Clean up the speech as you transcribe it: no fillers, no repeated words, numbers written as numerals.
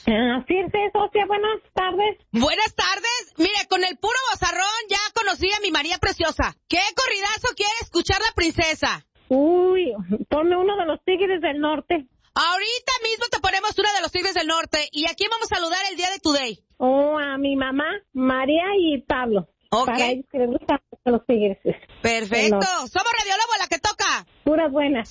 Circe, socia, buenas tardes. Buenas tardes. Mire, con el puro vozarrón ya conocí a mi María Preciosa. ¿Qué corridazo quiere escuchar la princesa? Uy, ponme uno de los Tigres del Norte. Ahorita mismo te ponemos una de los Tigres del Norte. ¿Y a quién vamos a saludar el día de Today? A mi mamá, María y Pablo. Ok. Para ellos que les gustan los Tigres. Perfecto. Somos Radio Lobo, la que toca. Puras buenas.